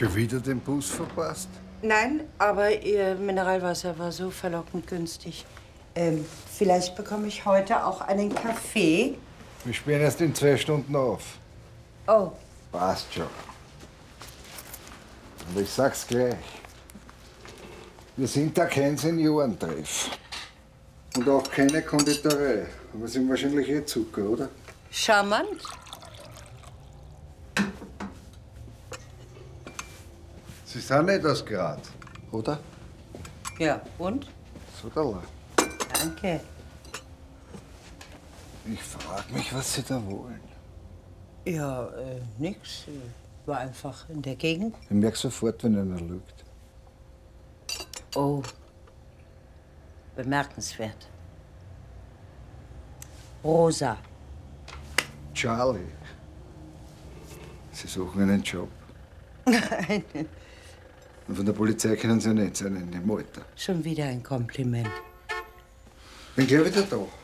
Schon wieder den Bus verpasst? Nein, aber Ihr Mineralwasser war so verlockend günstig. Vielleicht bekomme ich heute auch einen Kaffee. Wir sperren erst in 2 Stunden auf. Oh. Passt schon. Und ich sag's gleich. Wir sind da kein Seniorentreff. Und auch keine Konditorei. Aber sind wahrscheinlich eh Zucker, oder? Charmant. Sie sind nicht aus Graz, oder? Ja, und? Soderla. Danke. Ich frag mich, was Sie da wollen. Ja, nix. War einfach in der Gegend. Ich merk sofort, wenn einer lügt. Oh. Bemerkenswert. Rosa. Charlie. Sie suchen einen Job. Nein. Und von der Polizei können Sie ja nicht sein, in dem Alter. Schon wieder ein Kompliment. Bin gleich wieder da.